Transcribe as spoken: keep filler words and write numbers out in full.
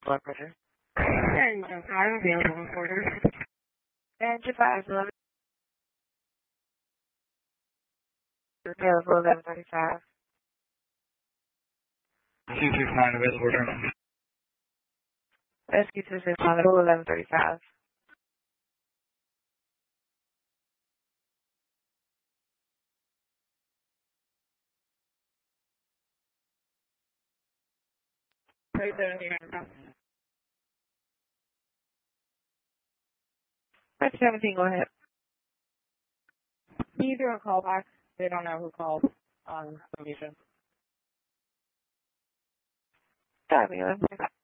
blood pressure. And uh, I'm available for her. And your five eleven. Available eleven thirty-five. two six nine available terminal. Rescue two six nine available eleven thirty-five. Right there, here. Five seventeen, go ahead. Can you do a call back? They don't know who called on the mission. Sorry, eleven thirty-five.